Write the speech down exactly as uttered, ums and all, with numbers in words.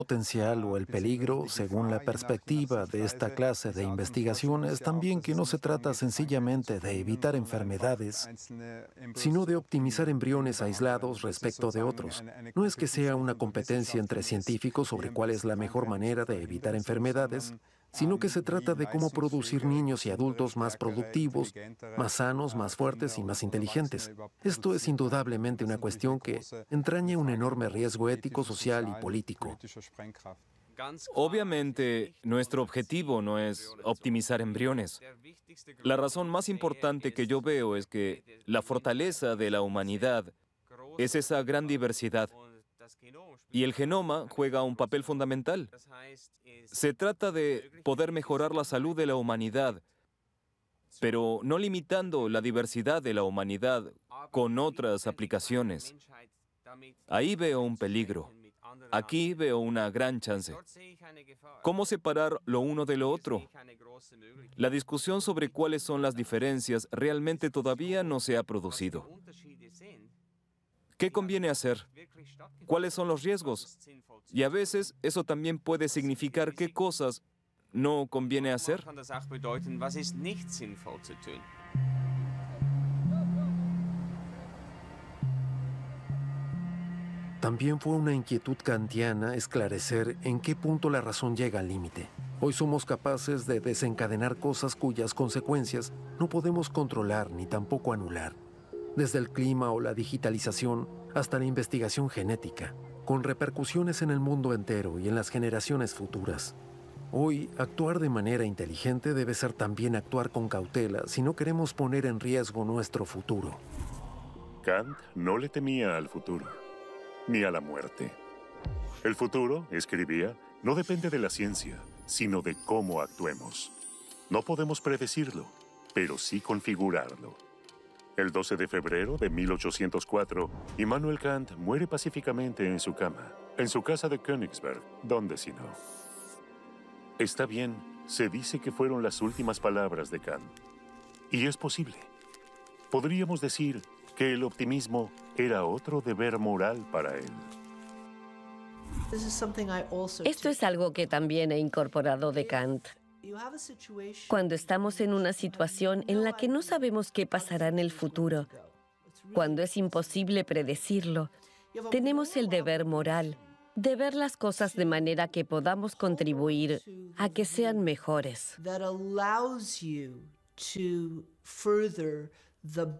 potencial o el peligro, según la perspectiva de esta clase de investigación, es también que no se trata sencillamente de evitar enfermedades, sino de optimizar embriones aislados respecto de otros. No es que sea una competencia entre científicos sobre cuál es la mejor manera de evitar enfermedades, sino que se trata de cómo producir niños y adultos más productivos, más sanos, más fuertes y más inteligentes. Esto es indudablemente una cuestión que entraña un enorme riesgo ético, social y político. Obviamente, nuestro objetivo no es optimizar embriones. La razón más importante que yo veo es que la fortaleza de la humanidad es esa gran diversidad. Y el genoma juega un papel fundamental. Se trata de poder mejorar la salud de la humanidad, pero no limitando la diversidad de la humanidad con otras aplicaciones. Ahí veo un peligro. Aquí veo una gran chance. ¿Cómo separar lo uno de lo otro? La discusión sobre cuáles son las diferencias realmente todavía no se ha producido. ¿Qué conviene hacer? ¿Cuáles son los riesgos? Y a veces eso también puede significar qué cosas no conviene hacer. También fue una inquietud kantiana esclarecer en qué punto la razón llega al límite. Hoy somos capaces de desencadenar cosas cuyas consecuencias no podemos controlar ni tampoco anular. Desde el clima o la digitalización hasta la investigación genética, con repercusiones en el mundo entero y en las generaciones futuras. Hoy, actuar de manera inteligente debe ser también actuar con cautela si no queremos poner en riesgo nuestro futuro. Kant no le temía al futuro, ni a la muerte. El futuro, escribía, no depende de la ciencia, sino de cómo actuemos. No podemos predecirlo, pero sí configurarlo. El doce de febrero de mil ochocientos cuatro, Immanuel Kant muere pacíficamente en su cama, en su casa de Königsberg, donde si no. Está bien, se dice que fueron las últimas palabras de Kant. Y es posible. Podríamos decir que el optimismo era otro deber moral para él. Esto es algo que también he incorporado de Kant. Cuando estamos en una situación en la que no sabemos qué pasará en el futuro, cuando es imposible predecirlo, tenemos el deber moral de ver las cosas de manera que podamos contribuir a que sean mejores.